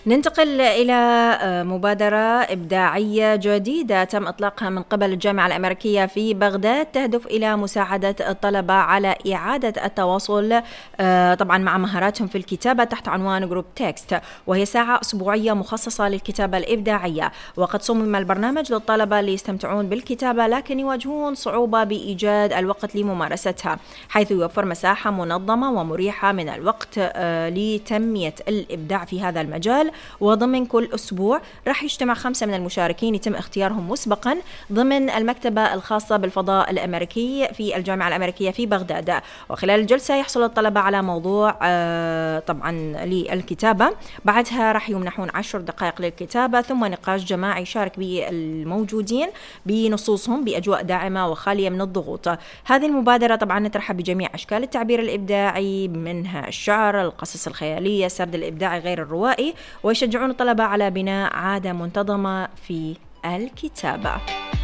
ننتقل إلى مبادرة إبداعية جديدة تم إطلاقها من قبل الجامعة الأمريكية في بغداد، تهدف إلى مساعدة الطلبة على إعادة التواصل طبعا مع مهاراتهم في الكتابة تحت عنوان جروب تكست، وهي ساعة أسبوعية مخصصة للكتابة الإبداعية. وقد صمم البرنامج للطلبة اللي يستمتعون بالكتابة لكن يواجهون صعوبة بإيجاد الوقت لممارستها، حيث يوفر مساحة منظمة ومريحة من الوقت لتنمية الإبداع في هذا المجال. وضمن كل أسبوع راح يجتمع 5 من المشاركين يتم اختيارهم مسبقا ضمن المكتبة الخاصة بالفضاء الأمريكي في الجامعة الأمريكية في بغداد. وخلال الجلسة يحصل الطلبة على موضوع طبعا للكتابة، بعدها راح يمنحون 10 دقائق للكتابة، ثم نقاش جماعي يشارك به الموجودين بنصوصهم بأجواء داعمة وخالية من الضغوط. هذه المبادرة طبعا ترحب بجميع أشكال التعبير الإبداعي، منها الشعر، القصص الخيالية، السرد الإبداعي غير الروائي، ويشجعون الطلبة على بناء عادة منتظمة في الكتابة.